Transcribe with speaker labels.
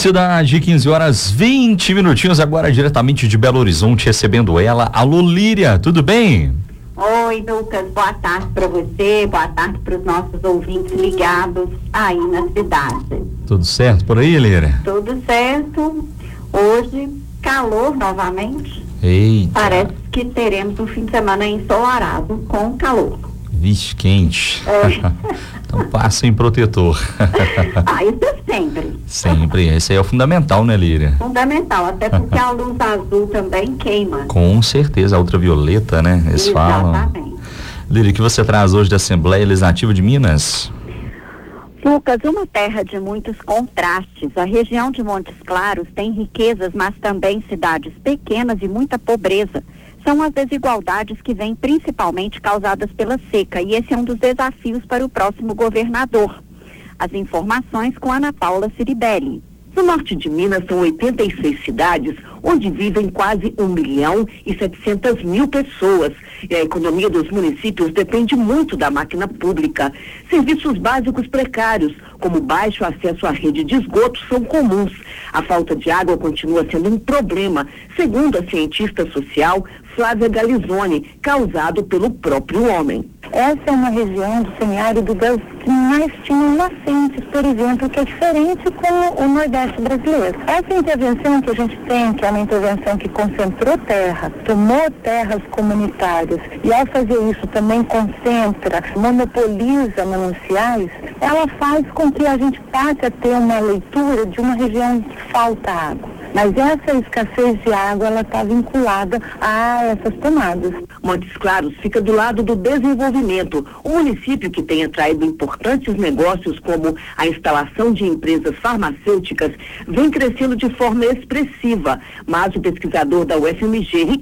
Speaker 1: cidade, 15 horas 20 minutinhos, agora diretamente de Belo Horizonte, recebendo ela. Alô, Líria, tudo bem?
Speaker 2: Oi, Lucas, boa tarde para você, boa tarde para os nossos ouvintes ligados aí na cidade.
Speaker 1: Tudo certo por aí, Líria?
Speaker 2: Tudo certo. Hoje, calor novamente.
Speaker 1: Eita.
Speaker 2: Parece que teremos um fim de semana ensolarado com calor.
Speaker 1: Vixe, quente. Então passem protetor.
Speaker 2: Isso é sempre.
Speaker 1: Sempre, esse aí é o fundamental, né, Líria?
Speaker 2: Fundamental, até porque a luz azul também queima.
Speaker 1: Com certeza, a ultravioleta, né? Eles falam.
Speaker 2: Exatamente.
Speaker 1: Líria, o que você traz hoje da Assembleia Legislativa de Minas?
Speaker 2: Lucas, uma terra de muitos contrastes. A região de Montes Claros tem riquezas, mas também cidades pequenas e muita pobreza. São as desigualdades que vêm principalmente causadas pela seca, e esse é um dos desafios para o próximo governador. As informações com Ana Paula Ciribelli.
Speaker 3: No norte de Minas são 86 cidades, onde vivem quase 1.700.000 pessoas. E a economia dos municípios depende muito da máquina pública. Serviços básicos precários, como baixo acesso à rede de esgoto, são comuns. A falta de água continua sendo um problema, segundo a cientista social Flávia Galizoni, causado pelo próprio homem.
Speaker 4: Essa é uma região do semiárido que mais tinha nascentes, por exemplo, que é diferente com o Nordeste brasileiro. Essa intervenção que a gente tem, que é uma intervenção que concentrou terra, tomou terras comunitárias, e ao fazer isso também concentra, monopoliza mananciais, ela faz com que a gente passe a ter uma leitura de uma região que falta água. Mas essa escassez de água, ela está vinculada a essas tomadas.
Speaker 3: Montes Claros fica do lado do desenvolvimento. O município, que tem atraído importantes negócios como a instalação de empresas farmacêuticas, vem crescendo de forma expressiva. Mas o pesquisador da UFMG,